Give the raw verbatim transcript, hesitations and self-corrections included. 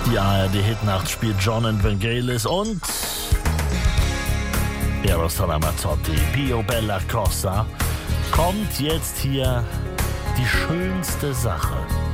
Die A R D-Hitnacht spielt John and Vangelis und Eros Ramazzotti, Pio Bella Cosa. Kommt jetzt hier die schönste Sache.